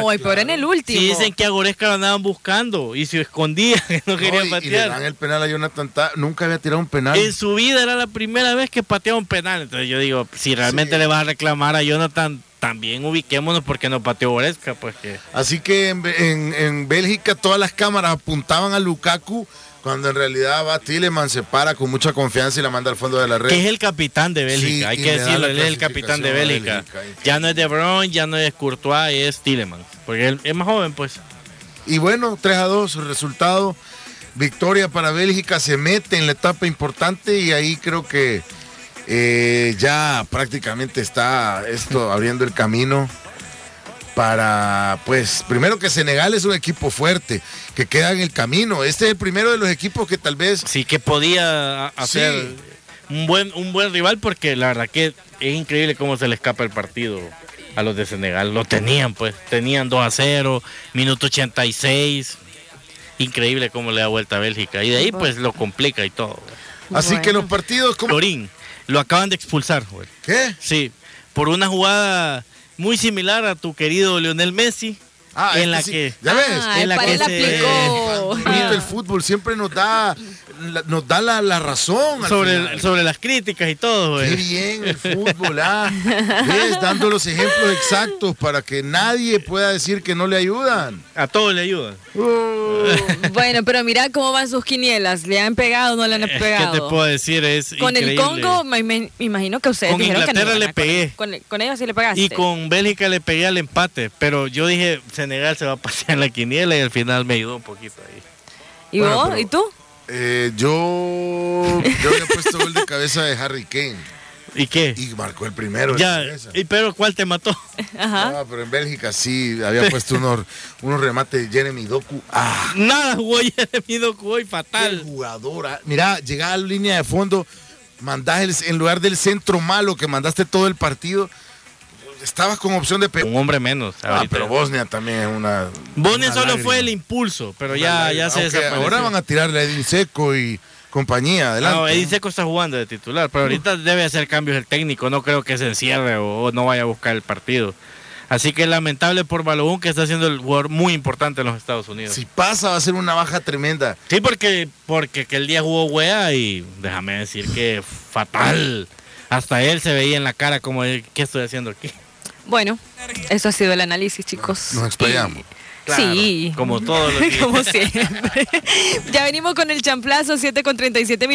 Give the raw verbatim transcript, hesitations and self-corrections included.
No, el peor en el último. Sí, dicen que a Goretzka lo andaban buscando y se escondía, que no, no quería y, patear. Y le dan el penal a Jonathan Tah. Nunca había tirado un penal. En su vida era la primera vez que pateaba un penal. Entonces yo digo, si realmente sí. le vas a reclamar a Jonathan, también ubiquémonos porque no pateó Goretzka. Pues que... Así que en, en, en Bélgica todas las cámaras apuntaban a Lukaku, cuando en realidad va Tielemans, se para con mucha confianza y la manda al fondo de la red. Que es el capitán de Bélgica, sí, hay que decirlo, él es el capitán de Bélgica. Bélgica ya no es De Bruyne, ya no es Courtois, es Tielemans, porque él es más joven, pues. Y bueno, tres a dos, resultado, victoria para Bélgica, se mete en la etapa importante y ahí creo que eh, ya prácticamente está esto abriendo el camino para, pues, primero que Senegal es un equipo fuerte, que queda en el camino. Este es el primero de los equipos que tal vez... Sí, que podía hacer sí. un buen un buen rival, porque la verdad que es increíble cómo se le escapa el partido a los de Senegal. Lo tenían, pues, tenían dos a cero, minuto ochenta y seis. Increíble cómo le da vuelta a Bélgica. Y de ahí, pues, lo complica y todo. Así bueno. que los partidos... Como... Florín, lo acaban de expulsar, güey. ¿Qué? Sí, por una jugada... muy similar a tu querido Lionel Messi, ah, en la sí. que ya ves, ah, en la que se bonito el fútbol siempre nos da la, nos da la, la razón sobre el, sobre las críticas y todo, güey. Qué bien el fútbol, ah, ves, dando los ejemplos exactos para que nadie pueda decir que no le ayudan. A todos le ayudan. Uh, bueno, pero mira cómo van sus quinielas, ¿le han pegado o no le han pegado? ¿Qué te puedo decir? Es con increíble. El Congo, me, me imagino que ustedes con dijeron Inglaterra que no, le pegué. Con, con, con ellos sí le pegaste. Y con Bélgica le pegué al empate, pero yo dije, Senegal se va a pasear en la quiniela y al final me ayudó un poquito ahí. ¿Y bueno, vos? Pero, ¿y tú? Eh, yo yo había puesto gol de cabeza de Harry Kane. ¿Y qué? Y marcó el primero. Ya, ¿y pero cuál te mató? Ajá. No, pero en Bélgica sí había puesto unos, unos remates de Jeremy Doku. Ah. Nada jugó Jeremy Doku hoy, fatal. Qué jugadora. Mira, llegaba a la línea de fondo, mandás el, en lugar del centro malo que mandaste todo el partido, estabas con opción de... Pe- un hombre menos. Ah, pero Bosnia también es una... Bosnia una solo lágrima. Fue el impulso, pero ya, ya se desapareció. Ahora van a tirarle a Edin Seco y compañía, adelante. No, Edin Seco está jugando de titular, pero ahorita uh. debe hacer cambios el técnico, no creo que se encierre o, o no vaya a buscar el partido. Así que es lamentable por Balogun, que está siendo el jugador muy importante en los Estados Unidos. Si pasa va a ser una baja tremenda. Sí, porque, porque que el día jugó Wea y déjame decir que fatal. Hasta él se veía en la cara como, ¿qué estoy haciendo aquí? Bueno, eso ha sido el análisis, chicos. Nos explayamos. Claro, sí. Como todos los días. Como siempre. Ya venimos con el champlazo, siete con treinta y siete minutos.